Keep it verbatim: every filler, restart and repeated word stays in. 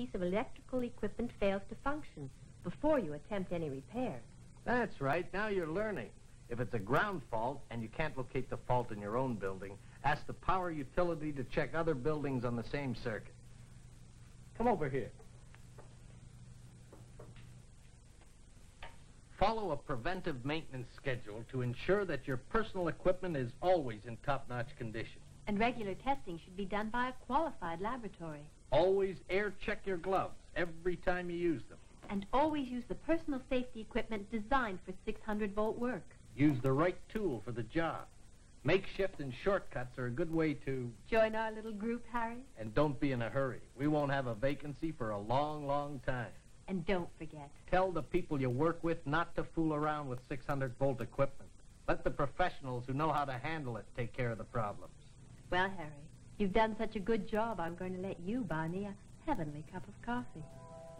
piece of electrical equipment fails to function before you attempt any repair. That's right. Now you're learning. If it's a ground fault and you can't locate the fault in your own building, ask the power utility to check other buildings on the same circuit. Come over here. Follow a preventive maintenance schedule to ensure that your personal equipment is always in top-notch condition. And regular testing should be done by a qualified laboratory. Always air check your gloves every time you use them. And always use the personal safety equipment designed for six hundred volt work. Use the right tool for the job. Makeshift and shortcuts are a good way to... Join our little group, Harry. And don't be in a hurry. We won't have a vacancy for a long, long time. And don't forget. Tell the people you work with not to fool around with six hundred volt equipment. Let the professionals who know how to handle it take care of the problems. Well, Harry, you've done such a good job, I'm going to let you buy me a heavenly cup of coffee.